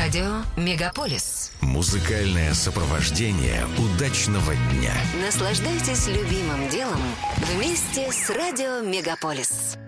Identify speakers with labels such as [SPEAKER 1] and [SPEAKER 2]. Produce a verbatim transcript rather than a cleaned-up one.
[SPEAKER 1] Радио Мегаполис.
[SPEAKER 2] Музыкальное сопровождение удачного дня.
[SPEAKER 1] Наслаждайтесь любимым делом вместе с Радио Мегаполис.